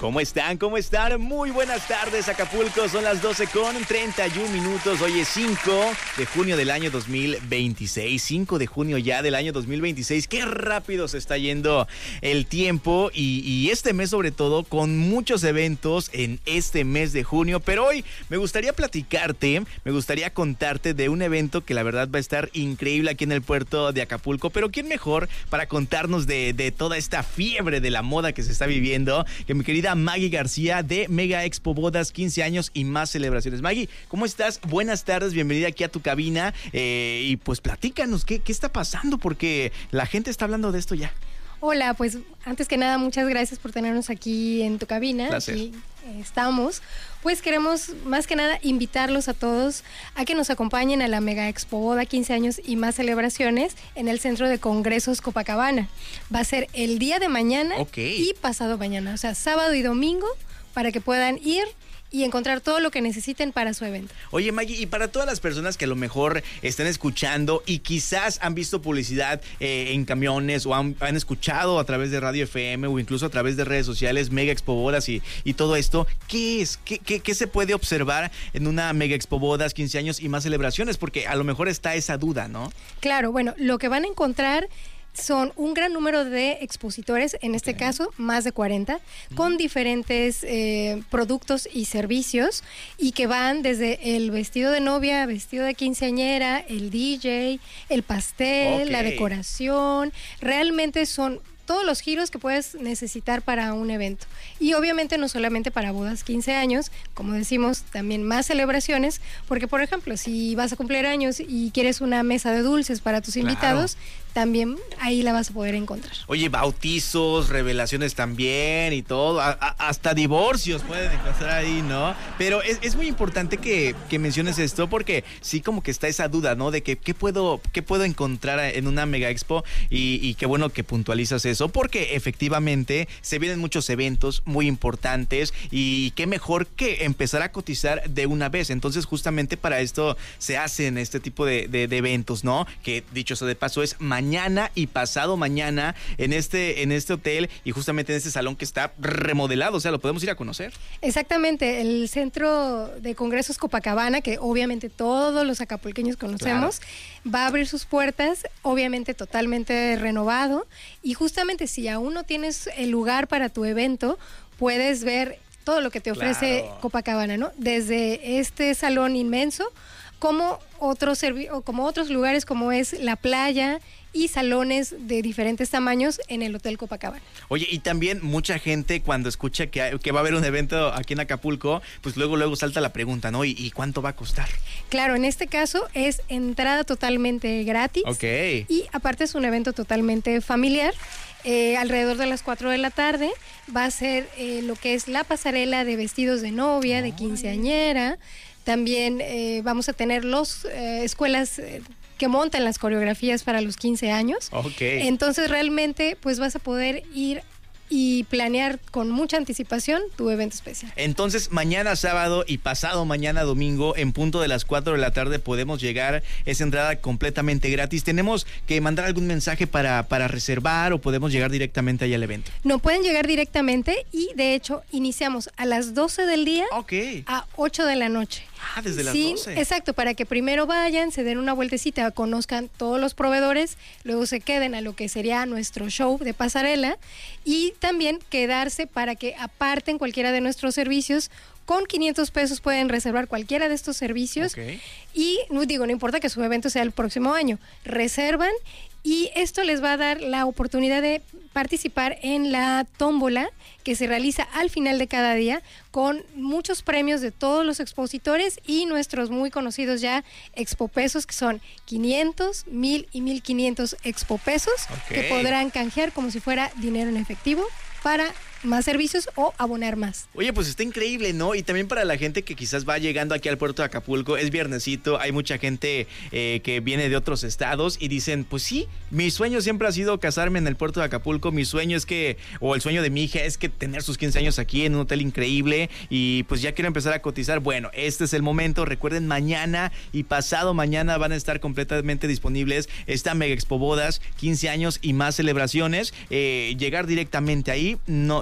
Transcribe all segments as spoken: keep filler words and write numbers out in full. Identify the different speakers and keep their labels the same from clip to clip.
Speaker 1: ¿Cómo están? ¿Cómo están? Muy buenas tardes, Acapulco. Son las doce con treinta y un minutos. Hoy es cinco de junio del año dos mil veintiséis. cinco de junio ya del año dos mil veintiséis. Qué rápido se está yendo el tiempo y, y este mes sobre todo con muchos eventos en este mes de junio. Pero hoy me gustaría platicarte, me gustaría contarte de un evento que la verdad va a estar increíble aquí en el puerto de Acapulco. Pero ¿quién mejor para contarnos de, de toda esta fiebre de la moda que se está viviendo que mi querida Maggie García de Mega Expo Bodas, quince años y más celebraciones? Maggie, ¿cómo estás? Buenas tardes, bienvenida aquí a tu cabina eh, y pues platícanos, ¿qué, ¿qué está pasando? Porque la gente está hablando de esto ya.
Speaker 2: Hola, pues antes que nada muchas gracias por tenernos aquí en tu cabina.
Speaker 1: Placer.
Speaker 2: Aquí eh, estamos. Pues queremos más que nada invitarlos a todos a que nos acompañen a la Mega Expo Boda quince años y más celebraciones en el Centro de Congresos Copacabana. Va a ser el día de mañana
Speaker 1: Okay.
Speaker 2: y pasado mañana, o sea, sábado y domingo, para que puedan ir y encontrar todo lo que necesiten para su evento.
Speaker 1: Oye, Maggie, y para todas las personas que a lo mejor están escuchando y quizás han visto publicidad eh, en camiones o han, han escuchado a través de Radio F M o incluso a través de redes sociales Mega Expo Bodas y, y todo esto, ¿qué es? ¿Qué, qué, ¿Qué se puede observar en una Mega Expo Bodas, quince años y más celebraciones? Porque a lo mejor está esa duda, ¿no?
Speaker 2: Claro, bueno, lo que van a encontrar son un gran número de expositores, en este okay. caso más de cuarenta, uh-huh. con diferentes eh, productos y servicios, y que van desde el vestido de novia, vestido de quinceañera, el D J, el pastel, okay. la decoración. Realmente son todos los giros que puedes necesitar para un evento. Y obviamente no solamente para bodas, quince años, como decimos, también más celebraciones, porque por ejemplo, si vas a cumplir años y quieres una mesa de dulces para tus invitados, claro. también ahí la vas a poder encontrar.
Speaker 1: Oye, bautizos, revelaciones también y todo, a, a, hasta divorcios pueden encontrar ahí, ¿no? Pero es, es muy importante que, que menciones esto porque sí como que está esa duda, ¿no? De que qué puedo, qué puedo encontrar en una Mega Expo y, y qué bueno que puntualizas eso, porque efectivamente se vienen muchos eventos muy importantes y qué mejor que empezar a cotizar de una vez. Entonces justamente para esto se hacen este tipo de, de, de eventos, ¿no? Que dicho sea de paso es mañana y pasado mañana en este, en este hotel y justamente en este salón que está remodelado, o sea, lo podemos ir a conocer.
Speaker 2: Exactamente, el Centro de Congresos Copacabana, que obviamente todos los acapulqueños conocemos, claro. va a abrir sus puertas, obviamente totalmente renovado, y justamente si aún no tienes el lugar para tu evento, puedes ver todo lo que te ofrece claro. Copacabana, ¿no? Desde este salón inmenso, como otros, servi- como otros lugares como es la playa y salones de diferentes tamaños en el Hotel Copacabana.
Speaker 1: Oye, y también mucha gente cuando escucha que, hay, que va a haber un evento aquí en Acapulco, pues luego luego salta la pregunta, ¿no? ¿Y, y cuánto va a costar? Claro,
Speaker 2: en este caso es entrada totalmente gratis.
Speaker 1: Ok.
Speaker 2: Y aparte es un evento totalmente familiar. Eh, alrededor de las cuatro de la tarde va a ser eh, lo que es la pasarela de vestidos de novia, oh, de quinceañera. También eh, vamos a tener las eh, escuelas eh, que montan las coreografías para los quince años.
Speaker 1: Okay.
Speaker 2: Entonces realmente pues vas a poder ir y planear con mucha anticipación tu evento especial.
Speaker 1: Entonces, mañana sábado y pasado mañana domingo, en punto de las cuatro de la tarde, podemos llegar. Es entrada completamente gratis. ¿Tenemos que mandar algún mensaje para, para reservar o podemos llegar directamente allá al evento?
Speaker 2: No, pueden llegar directamente y, de hecho, iniciamos a las doce del día
Speaker 1: okay.
Speaker 2: a ocho de la noche.
Speaker 1: Ah, desde las
Speaker 2: sí,
Speaker 1: doce.
Speaker 2: Exacto, para que primero vayan, se den una vueltecita, conozcan todos los proveedores, luego se queden a lo que sería nuestro show de pasarela y también quedarse para que aparten cualquiera de nuestros servicios. Con quinientos pesos pueden reservar cualquiera de estos servicios.
Speaker 1: Okay.
Speaker 2: Y no digo, no importa que su evento sea el próximo año, reservan y esto les va a dar la oportunidad de participar en la tómbola que se realiza al final de cada día con muchos premios de todos los expositores y nuestros muy conocidos ya expopesos, que son quinientos, mil y mil quinientos expopesos, okay. que podrán canjear como si fuera dinero en efectivo para más servicios o abonar más.
Speaker 1: Oye, pues está increíble, ¿no? Y también para la gente que quizás va llegando aquí al puerto de Acapulco, es viernesito, hay mucha gente eh, que viene de otros estados y dicen, pues sí, mi sueño siempre ha sido casarme en el puerto de Acapulco, mi sueño es que, o el sueño de mi hija es que tener sus quince años aquí en un hotel increíble y pues ya quiero empezar a cotizar. Bueno, este es el momento, recuerden, mañana y pasado mañana van a estar completamente disponibles esta Mega Expo Bodas, quince años y más celebraciones, eh, llegar directamente ahí, no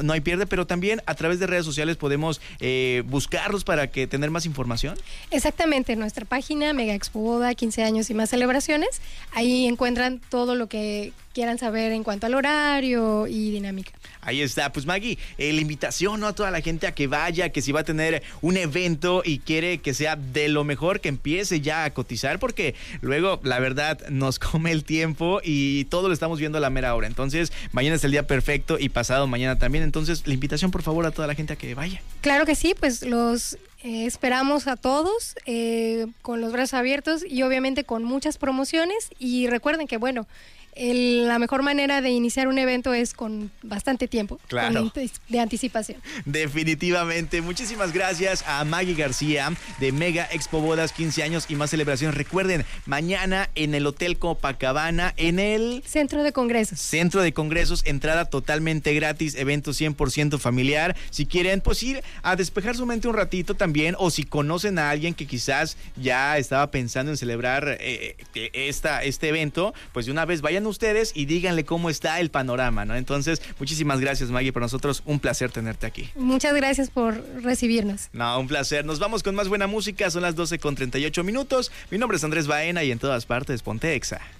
Speaker 1: no hay pierde, pero también a través de redes sociales podemos eh, buscarlos para que tener más información.
Speaker 2: Exactamente, nuestra página Mega Expo Boda, quince años y más celebraciones, ahí encuentran todo lo que quieran saber en cuanto al horario y dinámica.
Speaker 1: Ahí está, pues Maggie, eh, la invitación, ¿no?, a toda la gente a que vaya, que si va a tener un evento y quiere que sea de lo mejor, que empiece ya a cotizar, porque luego, la verdad, nos come el tiempo y todo lo estamos viendo a la mera hora. Entonces, mañana es el día perfecto y pasado mañana también. Entonces, la invitación, por favor, a toda la gente a que vaya.
Speaker 2: Claro que sí, pues los eh, esperamos a todos eh, con los brazos abiertos y obviamente con muchas promociones. Y recuerden que, bueno, El, la mejor manera de iniciar un evento es con bastante tiempo,
Speaker 1: claro,
Speaker 2: con, de anticipación.
Speaker 1: Definitivamente. Muchísimas gracias a Maggie García de Mega Expo Bodas, quince años y más celebraciones. Recuerden, mañana en el Hotel Copacabana, en el
Speaker 2: Centro de Congresos.
Speaker 1: Centro de Congresos, entrada totalmente gratis, evento cien por ciento familiar. Si quieren, pues ir a despejar su mente un ratito también, o si conocen a alguien que quizás ya estaba pensando en celebrar eh, esta, este evento, pues de una vez vayan ustedes y díganle cómo está el panorama, ¿no? Entonces, muchísimas gracias, Maggie, para nosotros un placer tenerte aquí.
Speaker 2: Muchas gracias por recibirnos.
Speaker 1: No, un placer. Nos vamos con más buena música, son las doce con treinta y ocho minutos. Mi nombre es Andrés Baena y en todas partes, ponte Exa.